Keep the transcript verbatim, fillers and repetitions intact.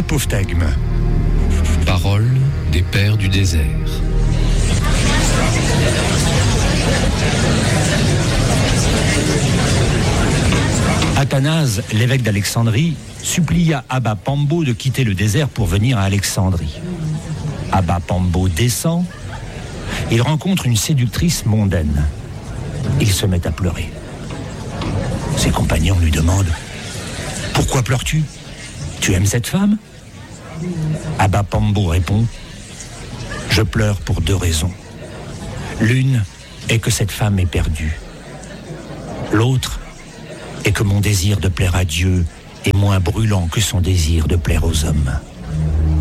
Apophthegme. Parole des pères du désert. Athanase, l'évêque d'Alexandrie, supplia Abba Pambo de quitter le désert pour venir à Alexandrie. Abba Pambo descend. Il rencontre une séductrice mondaine. Il se met à pleurer. Ses compagnons lui demandent « Pourquoi pleures-tu ? Tu aimes cette femme ?» Abba Pambo répond « Je pleure pour deux raisons. L'une est que cette femme est perdue. L'autre est que mon désir de plaire à Dieu est moins brûlant que son désir de plaire aux hommes. »